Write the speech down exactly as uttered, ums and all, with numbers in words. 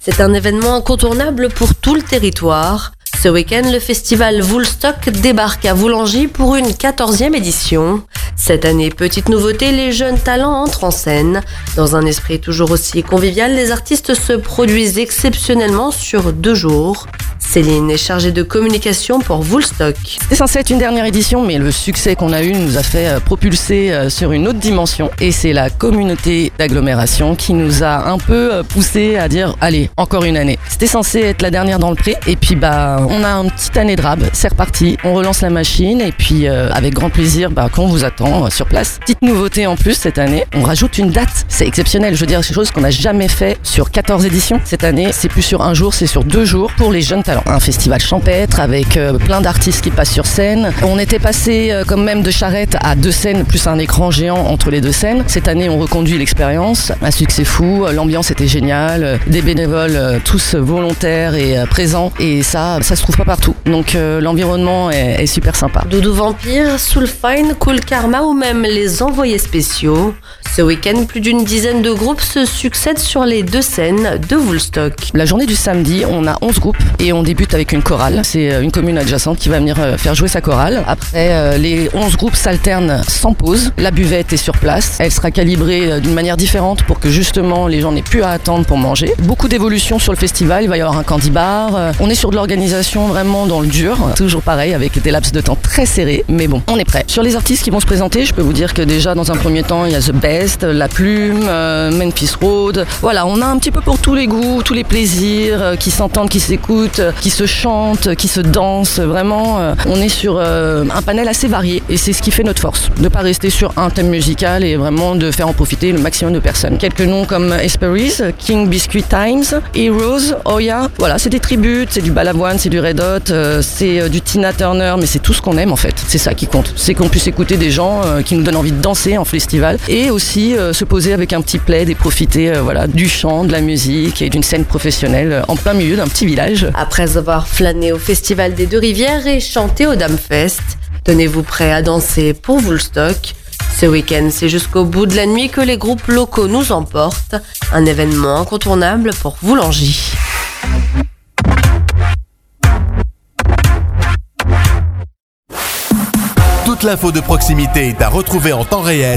C'est un événement incontournable pour tout le territoire. Ce week-end, le festival Woolstock débarque à Voulangy pour une quatorzième édition. Cette année, petite nouveauté, les jeunes talents entrent en scène. Dans un esprit toujours aussi convivial, les artistes se produisent exceptionnellement sur deux jours. Céline est chargée de communication pour Woolstock. C'était censé être une dernière édition, mais le succès qu'on a eu nous a fait propulser sur une autre dimension. Et c'est la communauté d'agglomération qui nous a un peu poussé à dire « Allez, encore une année ». C'était censé être la dernière dans le pré, et puis bah on a une petite année de rab, c'est reparti. On relance la machine, et puis euh, avec grand plaisir bah, qu'on vous attend euh, sur place. Petite nouveauté en plus cette année, on rajoute une date. C'est exceptionnel, je veux dire, c'est quelque chose qu'on n'a jamais fait sur quatorze éditions. Cette année, c'est plus sur un jour, c'est sur deux jours pour les jeunes talents. Un festival champêtre avec euh, plein d'artistes qui passent sur scène. On était passé euh, quand même de Charrette à deux scènes plus un écran géant entre les deux scènes. Cette année, on reconduit l'expérience. Un succès fou, l'ambiance était géniale, des bénévoles euh, tous volontaires et euh, présents, et ça, ça se trouve pas partout. Donc euh, l'environnement est, est super sympa. Doudou Vampire, Soulfine, Cool Karma ou même les envoyés spéciaux. Ce week-end, plus d'une dizaine de groupes se succèdent sur les deux scènes de Woolstock. La journée du samedi, on a onze groupes et on débute avec une chorale. C'est une commune adjacente qui va venir faire jouer sa chorale. Après, les onze groupes s'alternent sans pause. La buvette est sur place. Elle sera calibrée d'une manière différente pour que justement les gens n'aient plus à attendre pour manger. Beaucoup d'évolutions sur le festival. Il va y avoir un candy bar. On est sur de l'organisation vraiment dans le dur. Toujours pareil, avec des laps de temps très serrés. Mais bon, on est prêt. Sur les artistes qui vont se présenter, je peux vous dire que déjà dans un premier temps, il y a The Best, La Plume, euh, Memphis Road. Voilà, on a un petit peu pour tous les goûts, tous les plaisirs, euh, qui s'entendent, qui s'écoutent, euh, qui se chantent, qui se dansent. Vraiment, euh, on est sur euh, un panel assez varié et c'est ce qui fait notre force. De ne pas rester sur un thème musical et vraiment de faire en profiter le maximum de personnes. Quelques noms comme Hesperries, King Biscuit Times, Heroes, Oya. Voilà, c'est des tributes, c'est du Balavoine, c'est du Red Hot, euh, c'est euh, du Tina Turner, mais c'est tout ce qu'on aime en fait. C'est ça qui compte. C'est qu'on puisse écouter des gens euh, qui nous donnent envie de danser en festival et aussi euh, se poser avec un petit plaid et profiter euh, voilà, du chant, de la musique et d'une scène professionnelle euh, en plein milieu d'un petit village. Après avoir flâné au Festival des Deux-Rivières et chanté au Damfest, tenez-vous prêts à danser pour Woolstock. Ce week-end, c'est jusqu'au bout de la nuit que les groupes locaux nous emportent. Un événement incontournable pour Voulangy. Toute l'info de proximité est à retrouver en temps réel